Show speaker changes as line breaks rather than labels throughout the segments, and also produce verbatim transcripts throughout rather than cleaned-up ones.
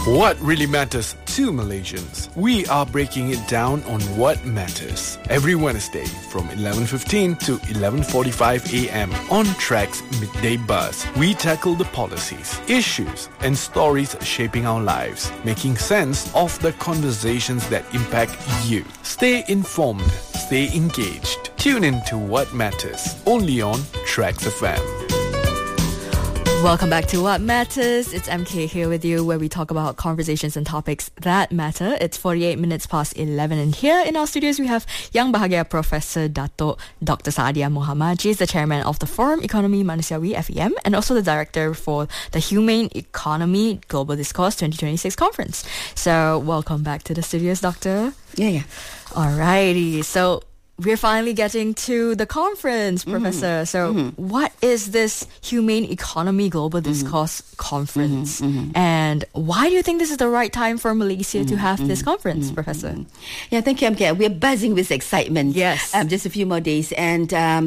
What really matters to Malaysians? We are breaking it down on what matters. Every Wednesday from eleven fifteen to eleven forty-five a.m. on Track's Midday Buzz, we tackle the policies, issues and stories shaping our lives, making sense of the conversations that impact you. Stay informed, stay engaged. Tune in to What Matters, only on Tracks F M.
Welcome back to What Matters. It's M K here with you, where we talk about conversations and topics that matter. It's forty-eight minutes past eleven, and here in our studios we have Yang Bahagia Professor Dato' Doctor Saadia Muhammad. She is the chairman of the Forum Ekonomi Manusiawi F E M and also the director for the Humane Economy Global Discourse twenty twenty-six conference. So welcome back to the studios, Doctor.
Yeah, yeah.
Alrighty. So we're finally getting to the conference, Professor. Mm-hmm. So mm-hmm. what is this Humane Economy Global Discourse mm-hmm. conference? Mm-hmm. Mm-hmm. And why do you think this is the right time for Malaysia mm-hmm. to have mm-hmm. this conference, mm-hmm. Professor?
Yeah, thank you, M K. We're buzzing with excitement.
Yes.
Um, just a few more days. And um,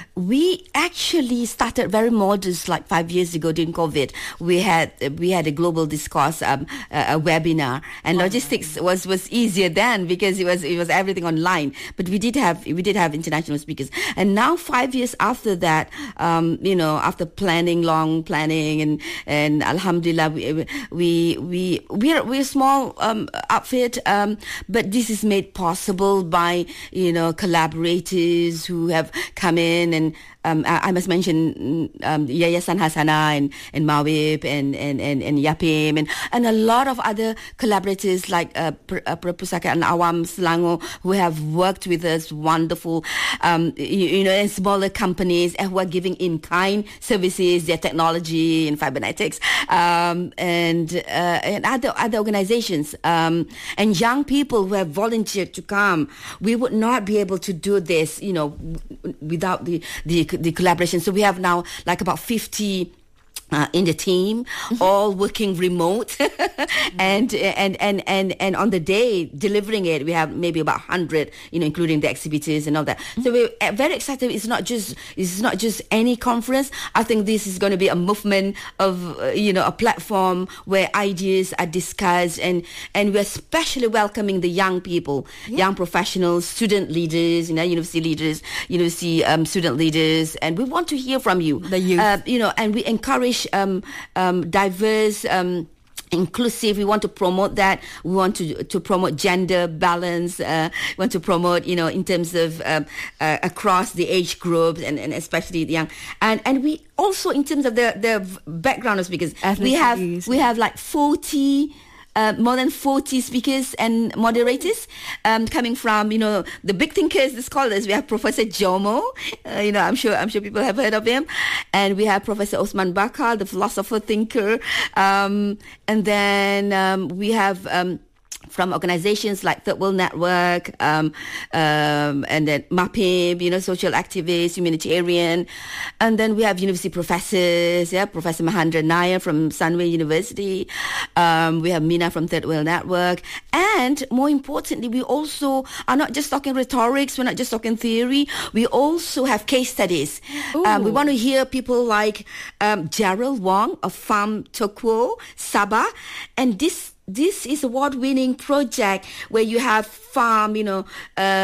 we actually started very modest, like five years ago during COVID. We had we had a global discourse, um, a, a webinar. And wow. logistics was, was easier then because it was it was everything online. But we did have we did have international speakers, and now five years after that, um, you know, after planning, long planning, and and Alhamdulillah, we we we we're we're a small um, outfit, um, but this is made possible by you know collaborators who have come in, and um, I, I must mention um, Yayasan Hasana and and Mawib and and and, and Yapim and and a lot of other collaborators like uh, Perpustakaan Awam Selangor who have worked with us. Wonderful, um, you, you know, and smaller companies who are giving in-kind services, their technology and cybernetics, um, and uh, and other other organizations, um, and young people who have volunteered to come. We would not be able to do this, you know, w- without the, the the collaboration. So we have now like about fifty. Uh, in the team, mm-hmm. all working remote, mm-hmm. and and and and and on the day delivering it, we have maybe about hundred, you know, including the exhibitors and all that. Mm-hmm. So we're very excited. It's not just it's not just any conference. I think this is going to be a movement of uh, you know a platform where ideas are discussed, and and we're especially welcoming the young people, yeah. young professionals, student leaders, you know, university leaders, university um, student leaders, and we want to hear from you,
the youth,
uh, you know, and we encourage. Um, um, diverse, um, inclusive. We want to promote that. We want to to promote gender balance. Uh, we want to promote, you know, in terms of um, uh, across the age groups and, and especially the young. And and we also in terms of the the background of speakers, we have we have like forty. Uh, more than forty speakers and moderators um, coming from, you know, the big thinkers, the scholars. We have Professor Jomo, uh, you know, I'm sure I'm sure people have heard of him, and we have Professor Osman Bakar, the philosopher thinker, um, and then um, we have. Um, from organizations like Third World Network, um, um, and then MAPIM, you know, social activists, humanitarian. And then we have university professors, yeah, Professor Mahendra Nair from Sunway University. Um, we have Mina from Third World Network. And more importantly, we also are not just talking rhetorics, we're not just talking theory, we also have case studies. Um, we want to hear people like um, Gerald Wong of Farm Tokwo, Sabah. And this This is award-winning project where you have farm, you know,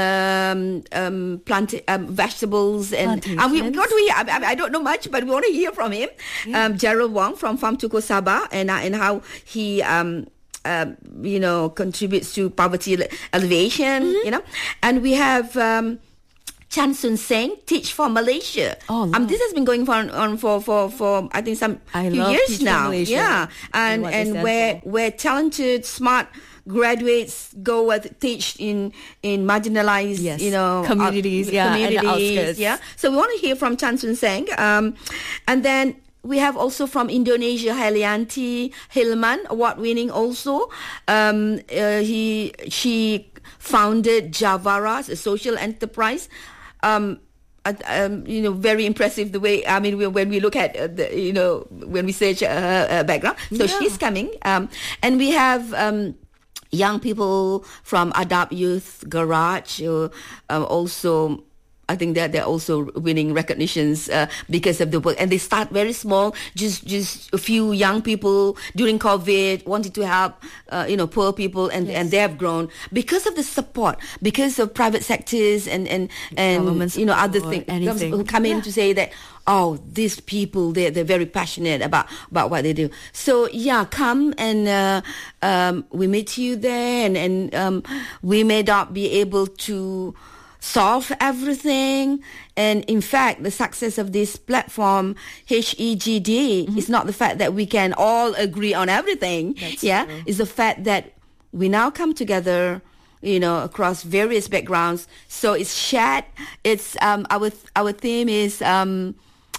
um, um, plant um, vegetables and, and we what we I, I don't know much, but we want to hear from him, yeah. um, Gerald Wong from Farm Tuko Sabah, and uh, and how he um, uh, you know contributes to poverty alleviation, mm-hmm. you know, and we have. Um, Chan Sun Seng, Teach for Malaysia.
Oh,
um, this has been going on, on for, for, for I think some
I
few
love
years
Teach
now.
For Malaysia.
Yeah, and and, and where
for.
where talented, smart graduates go and teach in in marginalized,
yes.
you know,
communities,
uh,
yeah,
communities,
and the outskirts.
Yeah. So we want to hear from Chan Sun Seng, um, and then. We have also from Indonesia, Helianti Hilman, award-winning also. Um, uh, he she founded Javaras, a social enterprise. Um, um, you know, very impressive the way, I mean, we, when we look at, uh, the, you know, when we search her uh, uh, background. So yeah. she's coming. Um, and we have um, young people from Adab Youth Garage, uh, uh, also I think that they're also winning recognitions uh, because of the work. And they start very small, just just a few young people during COVID wanted to help, uh, you know, poor people, and,
yes.
and they have grown because of the support, because of private sectors and and, and you know other things who come in yeah. to say that, oh, these people, they're, they're very passionate about, about what they do. So, yeah, come and uh, um, we meet you there, and, and um, we may not be able to solve everything. And in fact, the success of this platform, H E G D, mm-hmm. is not the fact that we can all agree on everything.
That's
yeah,
true.
It's the fact that we now come together, you know, across various backgrounds. So it's shared. It's um, our our theme is um,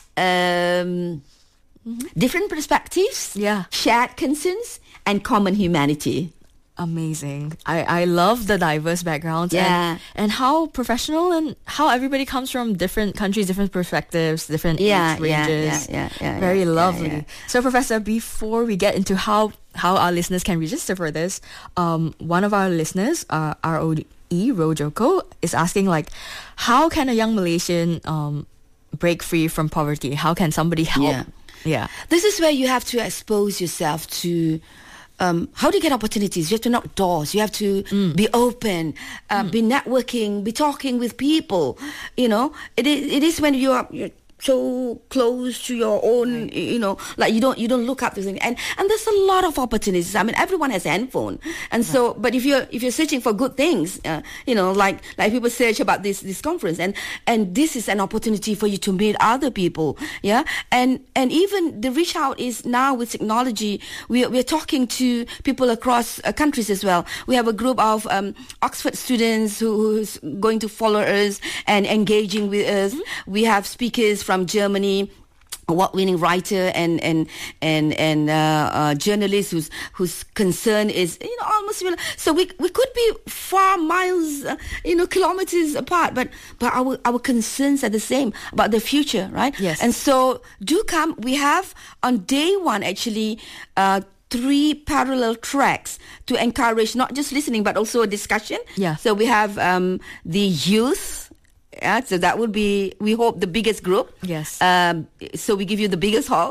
um, mm-hmm. different perspectives,
yeah,
shared concerns, and common humanity.
Amazing. I, I love the diverse backgrounds
yeah.
and, and how professional and how everybody comes from different countries, different perspectives, different
yeah,
age ranges.
Yeah, yeah, yeah, yeah,
Very
yeah,
lovely.
Yeah, yeah.
So, Professor, before we get into how, how our listeners can register for this, um, one of our listeners, uh, R O E, Rojoko, is asking, like, how can a young Malaysian um, break free from poverty? How can somebody help?
Yeah.
yeah.
This is where you have to expose yourself to... Um, how do you get opportunities? You have to knock doors. You have to mm. be open, uh, mm. be networking, be talking with people. You know, it is, it is when you are you're so close to your own, right. you know, like you don't you don't look up to things. And and there's a lot of opportunities. I mean, everyone has a handphone, and right. so but if you're if you're searching for good things, uh, you know, like like people search about this this conference, and and this is an opportunity for you to meet other people, yeah. And and even the reach out is now with technology. We we're talking to people across uh, countries as well. We have a group of um, Oxford students who, who's going to follow us and engaging with us. Mm-hmm. We have speakers from Germany, award-winning writer and and and and uh, uh, journalist whose whose concern is, you know, almost similar. So we we could be far miles, uh, you know, kilometers apart, but but our our concerns are the same about the future, right?
Yes.
And so do come. We have on day one actually. Uh, three parallel tracks to encourage not just listening but also a discussion.
Yeah.
So we have um, the youth. Yeah, so that would be, we hope, the biggest group.
Yes.
Um, so we give you the biggest hall,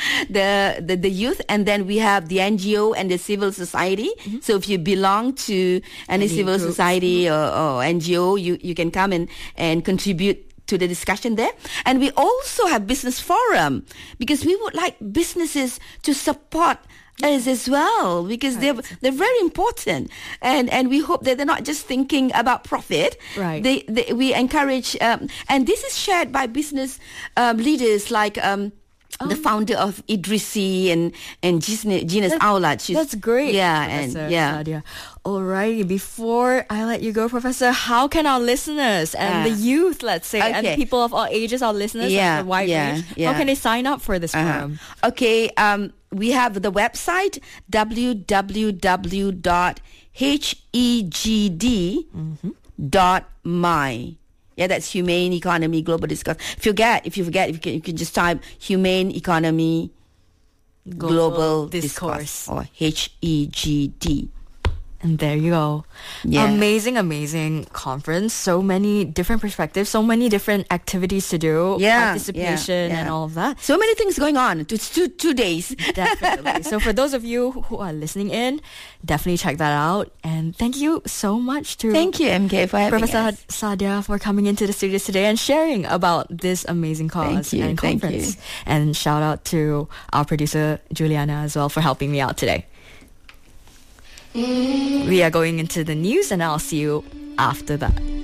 the, the the youth, and then we have the N G O and the civil society. Mm-hmm. So if you belong to any, any civil groups. society or, or N G O, you, you can come and, and contribute to the discussion there. And we also have business forum, because we would like businesses to support us as well, because right. they're they're very important, and and we hope that they're not just thinking about profit.
Right.
They, they we encourage, um, and this is shared by business um, leaders like. Um, Oh. The founder of Idrisi and and Genus Aulat.
That's great.
Yeah,
Professor
and yeah.
Sadia. Alrighty, before I let you go, Professor, how can our listeners and uh, the youth, let's say,
okay.
and people of all ages, our listeners,
yeah,
and the wide
yeah,
range,
yeah.
how can they sign up for this
uh-huh.
forum?
Okay, um, we have the website w w w dot h e g d dot m y. Yeah, that's Humane Economy Global Discourse. If you forget, if you forget, if you can, you can just type Humane Economy Global, Global Discourse. Discourse or H E G D.
And there you go.
Yeah.
Amazing, amazing conference. So many different perspectives, so many different activities to do,
yeah,
participation
yeah, yeah.
and all of that.
So many things going on. It's two, two days.
Definitely. So for those of you who are listening in, definitely check that out. And thank you so much to
Thank you, M K, for having
Professor
us.
Sadia for coming into the studios today and sharing about this amazing cause
thank you,
and
thank
conference.
You.
And shout out to our producer, Juliana, as well, for helping me out today. We are going into the news, and I'll see you after that.